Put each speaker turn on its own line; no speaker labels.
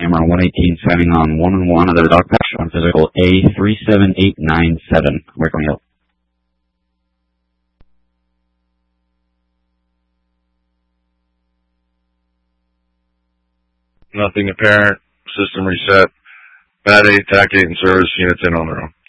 Camera 118 signing on 1-1 of the dog patch on physical A37897. Where can we help?
Nothing apparent. System reset. Bad 8, TAC 8 and service units in on their own.